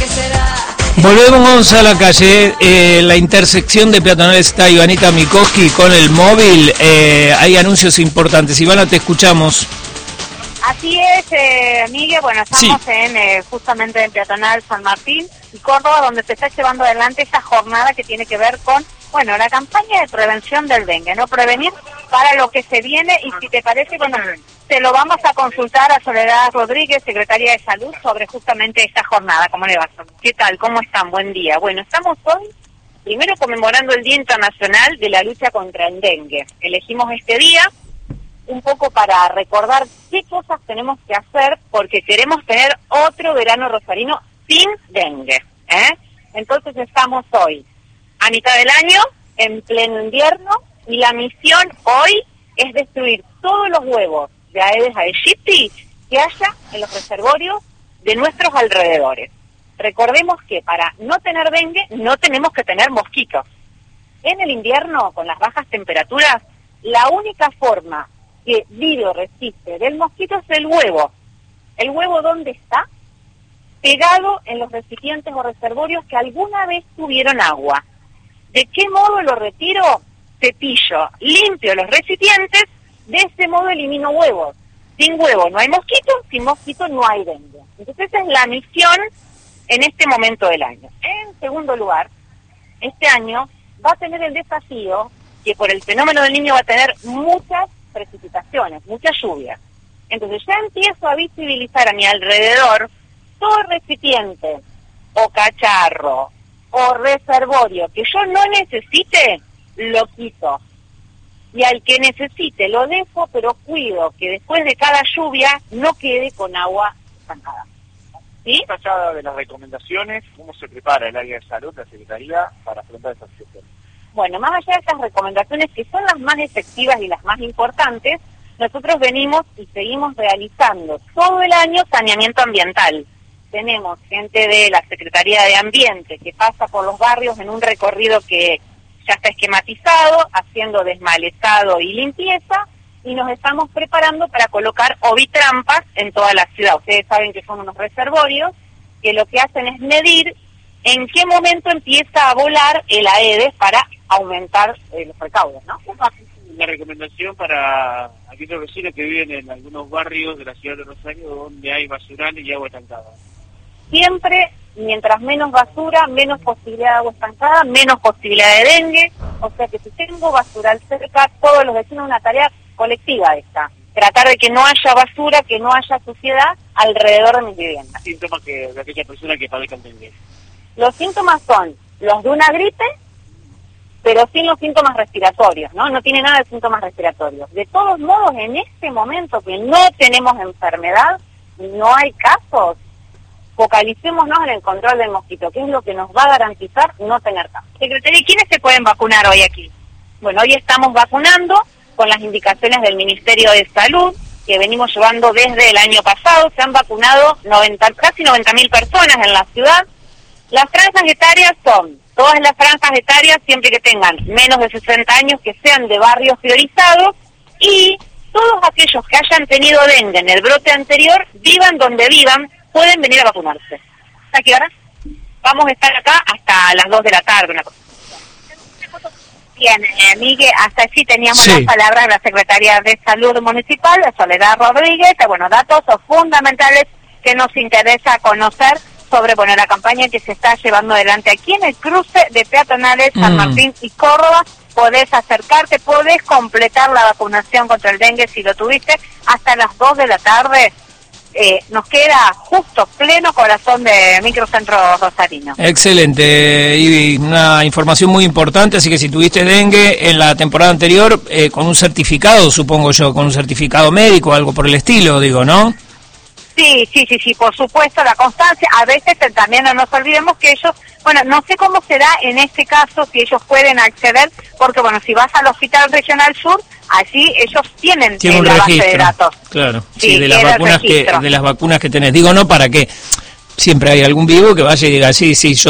Volvemos a la calle, la intersección de peatonales está Ivanita Mikoski con el móvil, hay anuncios importantes. Ivana, te escuchamos. Así es, Miguel, bueno, estamos justamente en Peatonal San Martín y Córdoba, donde se está llevando adelante esta jornada que tiene que ver con, bueno, la campaña de prevención del dengue, ¿no? Prevenir para lo que se viene, y si te parece, bueno, te lo vamos a consultar a Soledad Rodríguez, secretaria de Salud, sobre justamente esta jornada. ¿Cómo le va? ¿Qué tal? ¿Cómo están? Buen día. Bueno, estamos hoy, primero conmemorando el Día Internacional de la Lucha contra el Dengue. Elegimos este día un poco para recordar qué cosas tenemos que hacer, porque queremos tener otro verano rosarino sin dengue, Entonces estamos hoy a mitad del año, en pleno invierno, y la misión hoy es destruir todos los huevos de Aedes aegypti que haya en los reservorios de nuestros alrededores. Recordemos que para no tener dengue no tenemos que tener mosquitos. En el invierno, con las bajas temperaturas, la única forma que vive o resiste del mosquito es el huevo. ¿El huevo dónde está? Pegado en los recipientes o reservorios que alguna vez tuvieron agua. ¿De qué modo lo retiro? Cepillo, limpio los recipientes, de ese modo elimino huevos. Sin huevo no hay mosquito, sin mosquito no hay dengue. Entonces esa es la misión en este momento del año. En segundo lugar, este año va a tener el desafío que por el fenómeno del Niño va a tener muchas precipitaciones, mucha lluvia. Entonces ya empiezo a visibilizar a mi alrededor todo recipiente o cacharro o reservorio que yo no necesite, lo quito. Y al que necesite lo dejo, pero cuido que después de cada lluvia no quede con agua estancada. ¿Sí? Más allá de las recomendaciones, ¿cómo se prepara el área de salud, la Secretaría, para afrontar esta situación? Bueno, más allá de estas recomendaciones, que son las más efectivas y las más importantes, nosotros venimos y seguimos realizando todo el año saneamiento ambiental. Tenemos gente de la Secretaría de Ambiente que pasa por los barrios en un recorrido que ya está esquematizado, haciendo desmalezado y limpieza, y nos estamos preparando para colocar ovitrampas en toda la ciudad. Ustedes saben que son unos reservorios que lo que hacen es medir en qué momento empieza a volar el Aedes para aumentar los recaudos, ¿no? Una recomendación para aquellos vecinos que viven en algunos barrios de la ciudad de Rosario donde hay basural y agua estancada. Siempre, mientras menos basura, menos posibilidad de agua estancada, menos posibilidad de dengue. O sea que si tengo basural cerca, todos los vecinos, una tarea colectiva esta. Tratar de que no haya basura, que no haya suciedad alrededor de mis viviendas. Síntomas de aquella persona que padezca dengue. Los síntomas son los de una gripe, pero sin los síntomas respiratorios, ¿no? No tiene nada de síntomas respiratorios. De todos modos, en este momento que no tenemos enfermedad, no hay casos, focalicémonos en el control del mosquito, que es lo que nos va a garantizar no tener casos. Secretaria, ¿quiénes se pueden vacunar hoy aquí? Bueno, hoy estamos vacunando con las indicaciones del Ministerio de Salud, que venimos llevando desde el año pasado. Se han vacunado casi 90.000 personas en la ciudad. Las franjas etarias son todas las franjas etarias, siempre que tengan menos de 60 años, que sean de barrios priorizados, y todos aquellos que hayan tenido dengue en el brote anterior, vivan donde vivan, pueden venir a vacunarse. ¿A qué hora? Vamos a estar acá hasta las 2 de la tarde, una cosa. Bien, Miguel, hasta aquí teníamos las palabras de la Secretaría de Salud Municipal, de Soledad Rodríguez, datos fundamentales que nos interesa conocer sobre, bueno, la campaña que se está llevando adelante aquí en el cruce de peatonales San Martín y Córdoba. Podés acercarte, podés completar la vacunación contra el dengue si lo tuviste hasta las 2 de la tarde. Nos queda justo pleno corazón de Microcentro Rosarino. Excelente, Ivi, una información muy importante, así que si tuviste dengue en la temporada anterior, con un certificado, supongo yo, con un certificado médico, algo por el estilo, digo, ¿no? Sí, por supuesto, la constancia. A veces también no nos olvidemos que ellos, bueno, no sé cómo será en este caso, si ellos pueden acceder, porque bueno, si vas al Hospital Regional Sur, allí ellos tienen un la registro, base de datos. Claro, sí, de las vacunas que tenés. Digo, no para que siempre hay algún vivo que vaya y diga, sí, yo